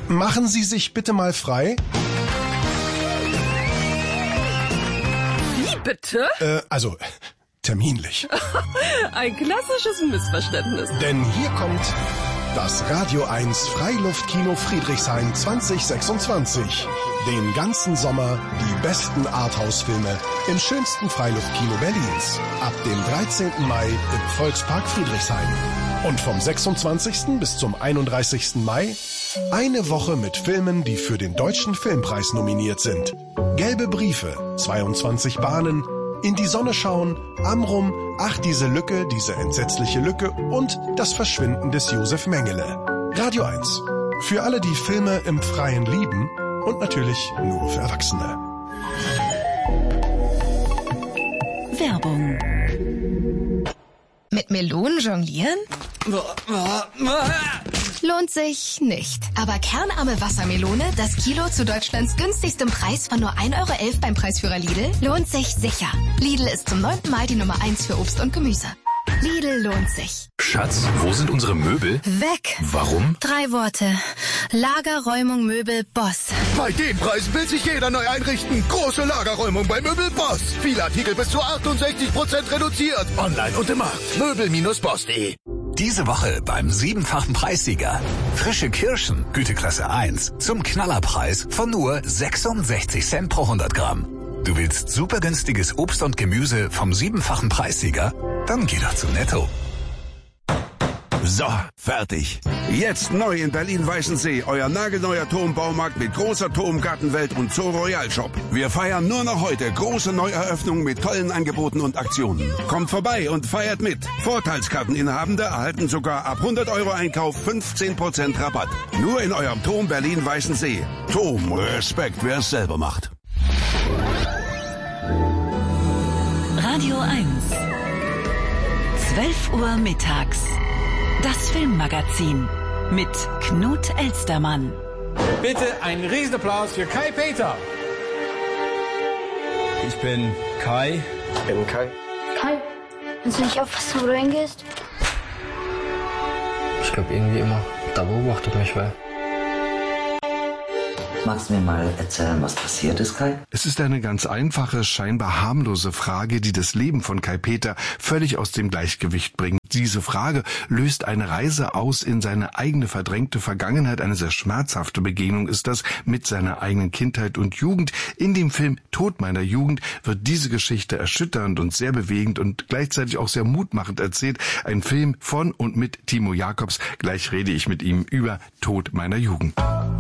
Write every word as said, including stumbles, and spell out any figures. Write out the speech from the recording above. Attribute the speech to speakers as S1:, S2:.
S1: Machen Sie sich bitte mal frei.
S2: Wie bitte?
S1: Äh, also, terminlich.
S2: Ein klassisches Missverständnis.
S1: Denn hier kommt das Radio eins Freiluftkino Friedrichshain zwanzig sechsundzwanzig. Den ganzen Sommer die besten Arthouse-Filme im schönsten Freiluftkino Berlins. Ab dem dreizehnten Mai im Volkspark Friedrichshain. Und vom sechsundzwanzigsten bis zum einunddreißigsten Mai eine Woche mit Filmen, die für den Deutschen Filmpreis nominiert sind. Gelbe Briefe, zweiundzwanzig Bahnen, In die Sonne schauen, Amrum, Ach diese Lücke, diese entsetzliche Lücke und Das Verschwinden des Josef Mengele. Radio eins. Für alle, die Filme im Freien lieben und natürlich nur für Erwachsene.
S3: Werbung.
S4: Mit Melonen jonglieren? Lohnt sich nicht. Aber kernarme Wassermelone, das Kilo zu Deutschlands günstigstem Preis von nur ein Euro elf beim Preisführer Lidl, lohnt sich sicher. Lidl ist zum neunten Mal die Nummer eins für Obst und Gemüse. Lidl lohnt sich.
S5: Schatz, wo sind unsere Möbel?
S4: Weg.
S5: Warum?
S4: Drei Worte. Lagerräumung Möbel Boss.
S6: Bei den Preisen will sich jeder neu einrichten. Große Lagerräumung bei Möbel Boss. Viele Artikel bis zu achtundsechzig Prozent reduziert. Online und im Markt. Möbel Bindestrich boss punkt de.
S5: Diese Woche beim siebenfachen Preissieger. Frische Kirschen, Güteklasse eins, zum Knallerpreis von nur sechsundsechzig Cent pro hundert Gramm. Du willst super günstiges Obst und Gemüse vom siebenfachen Preissieger? Dann geh doch zu Netto.
S7: So, fertig. Jetzt neu in Berlin-Weißensee, euer nagelneuer Turmbaumarkt mit großer Turmgartenwelt und Zoo Royal Shop. Wir feiern nur noch heute große Neueröffnungen mit tollen Angeboten und Aktionen. Kommt vorbei und feiert mit. Vorteilskarteninhabende erhalten sogar ab hundert Euro Einkauf fünfzehn Prozent Rabatt. Nur in eurem Turm Berlin-Weißensee. Turm, Respekt, wer es selber macht.
S3: Radio eins. zwölf Uhr mittags. Das Filmmagazin mit Knut Elstermann.
S8: Bitte einen Riesenapplaus für Kai Peter.
S9: Ich bin Kai.
S10: Ich bin Kai.
S11: Kai, kannst du nicht aufpassen, wo du hingehst?
S10: Ich glaube irgendwie immer, da beobachtet mich wer.
S12: Magst du mir mal erzählen, was passiert ist, Kai?
S13: Es ist eine ganz einfache, scheinbar harmlose Frage, die das Leben von Kai Peter völlig aus dem Gleichgewicht bringt. Diese Frage löst eine Reise aus in seine eigene verdrängte Vergangenheit. Eine sehr schmerzhafte Begegnung ist das mit seiner eigenen Kindheit und Jugend. In dem Film Tod meiner Jugend wird diese Geschichte erschütternd und sehr bewegend und gleichzeitig auch sehr mutmachend erzählt. Ein Film von und mit Timo Jacobs. Gleich rede ich mit ihm über Tod meiner Jugend.